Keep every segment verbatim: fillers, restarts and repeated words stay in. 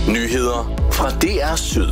Nyheder fra D R Syd.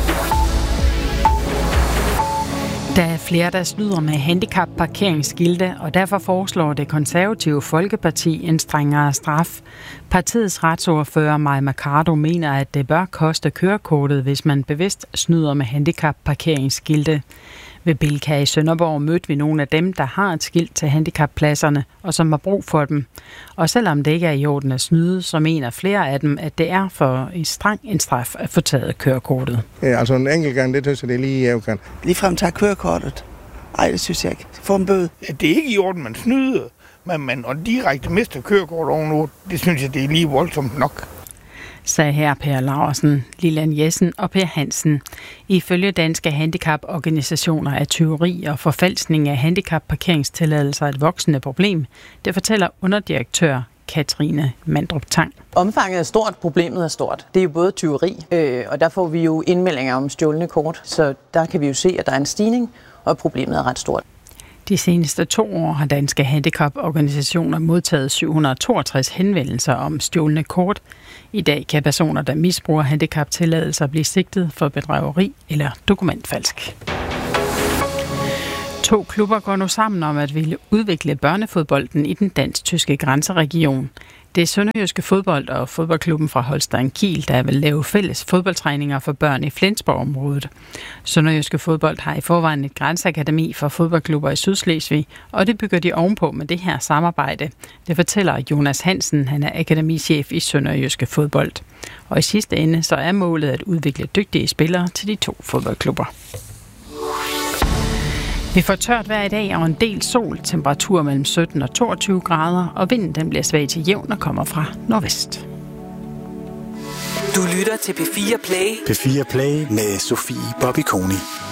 Der er flere, der snyder med handicapparkeringsskilte, og derfor foreslår Det Konservative Folkeparti en strengere straf. Partiets retsordfører Mai Mercado mener, at det bør koste kørekortet, hvis man bevidst snyder med handicapparkeringsskilte. Ved Bilka i Sønderborg mødte vi nogle af dem, der har et skilt til handicappladserne, og som har brug for dem. Og selvom det ikke er i orden at snyde, så mener flere af dem, at det er for en streng en straf at få taget kørekortet. Ja, altså en enkelt gang, det synes jeg, det er lige i afkant. Ligefrem tager kørekortet. Ej, det synes jeg ikke. Få en bøde. Ja, det er ikke i orden, man snyder, men man og direkte mister kørekort ovenover. Det synes jeg, det er lige voldsomt nok, sagde her Per Laursen, Lilian Jessen og Per Hansen. Ifølge Danske Handicaporganisationer er tyveri og forfalskning af handicapparkeringstilladelser et voksende problem. Det fortæller underdirektør Katrine Mandrup Tang. Omfanget er stort, problemet er stort. Det er jo både tyveri, øh, og der får vi jo indmeldinger om stjålne kort, så der kan vi jo se, at der er en stigning, og problemet er ret stort. De seneste to år har Danske Handicaporganisationer modtaget syv hundrede og toogtres henvendelser om stjålne kort. I dag kan personer, der misbruger handicaptilladelser, blive sigtet for bedrageri eller dokumentfalsk. To klubber går nu sammen om at ville udvikle børnefodbolden i den dansk-tyske grænseregion. Det er Sønderjyske Fodbold og fodboldklubben fra Holstein Kiel, der vil lave fælles fodboldtræninger for børn i Flensborg-området. Sønderjyske Fodbold har i forvejen et grænseakademi for fodboldklubber i Sydslesvig, og det bygger de ovenpå med det her samarbejde. Det fortæller Jonas Hansen, han er akademichef i Sønderjyske Fodbold. Og i sidste ende så er målet at udvikle dygtige spillere til de to fodboldklubber. Vi får tørt vejr i dag og en del sol, temperatur mellem sytten og toogtyve grader, og vinden den bliver svag til jævn og kommer fra nordvest. Du lytter til P fire Play. P fire Play med Sofie Bobby Koni.